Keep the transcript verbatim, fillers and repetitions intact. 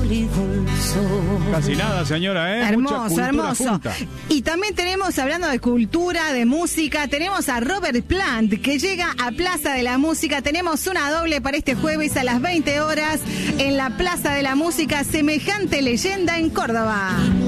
Casi nada, señora, ¿eh? Hermoso, hermoso. Y también tenemos, hablando de cultura, de música, tenemos a Robert Plant, que llega a Plaza de la Música. Tenemos una doble para este jueves a las veinte horas en la Plaza de la Música, Semejante Leyenda en Córdoba.